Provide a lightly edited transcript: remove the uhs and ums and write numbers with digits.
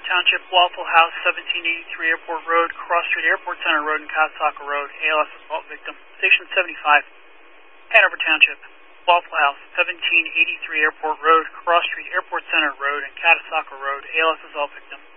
Township, Waffle House, 1783 Airport Road, Cross Street, Airport Center Road, and Catasauqua Road, ALS assault victim. Station 75, Hanover Township, Waffle House, 1783 Airport Road, Cross Street, Airport Center Road, and Catasauqua Road, ALS assault victim.